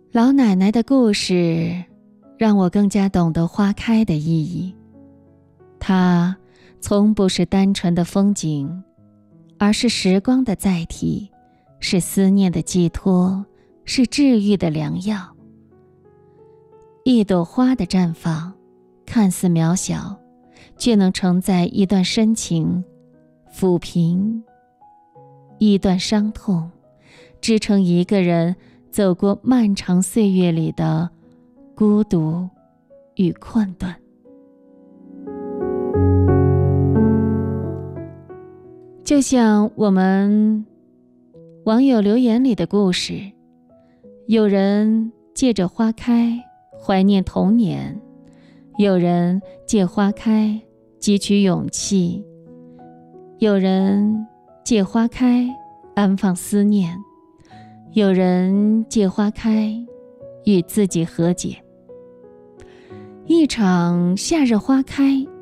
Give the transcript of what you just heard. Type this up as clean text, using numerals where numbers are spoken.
老奶奶的故事让我更加懂得花开的意义。它从不是单纯的风景，而是时光的载体，是思念的寄托，是治愈的良药。一朵花的绽放看似渺小，却能承载一段深情，抚平一段伤痛，支撑一个人走过漫长岁月里的孤独与困顿。就像我们网友留言里的故事，有人借着花开怀念童年，有人借花开汲取勇气，有人借花开安放思念，有人借花开与自己和解。一场夏日花开